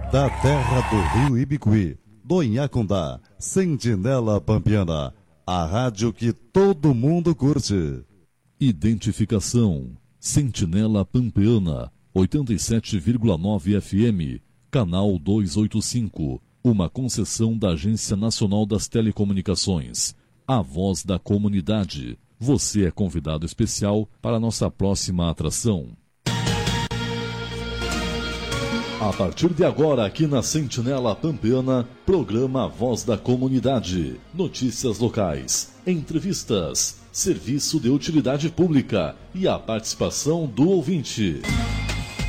Da terra do Rio Ibicuí, do Inhacundá, Sentinela Pampiana, a rádio que todo mundo curte. Identificação: Sentinela Pampiana, 87,9 FM, canal 285, uma concessão da Agência Nacional das Telecomunicações. A voz da comunidade. Você é convidado especial para a nossa próxima atração. A partir de agora, aqui na Sentinela Pampiana, programa Voz da Comunidade. Notícias locais, entrevistas, serviço de utilidade pública e a participação do ouvinte.